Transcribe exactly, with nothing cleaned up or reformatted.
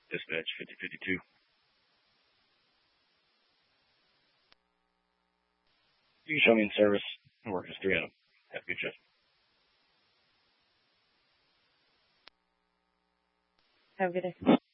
Dispatch fifty fifty-two. You can show me in service. I work as three of them. Have a good shift. Have a good day.